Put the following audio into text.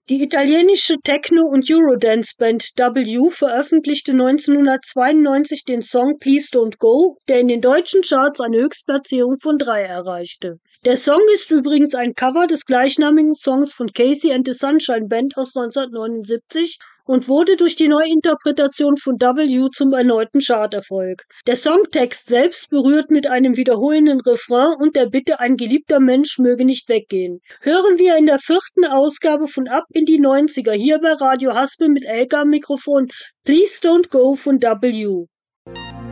Die italienische Techno- und Eurodance-Band W veröffentlichte 1992 den Song Please Don't Go, der in den deutschen Charts eine Höchstplatzierung von 3 erreichte. Der Song ist übrigens ein Cover des gleichnamigen Songs von Casey and the Sunshine Band aus 1979 und wurde durch die Neuinterpretation von W zum erneuten Charterfolg. Der Songtext selbst berührt mit einem wiederholenden Refrain und der Bitte, ein geliebter Mensch möge nicht weggehen. Hören wir in der 4. Ausgabe von Ab in die 90er hier bei Radio Haspel mit Elke am Mikrofon Please Don't Go von W.